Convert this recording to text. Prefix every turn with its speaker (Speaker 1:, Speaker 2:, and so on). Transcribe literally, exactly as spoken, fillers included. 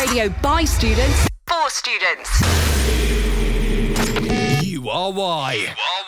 Speaker 1: radio by students for students.
Speaker 2: U R Y. U R Y.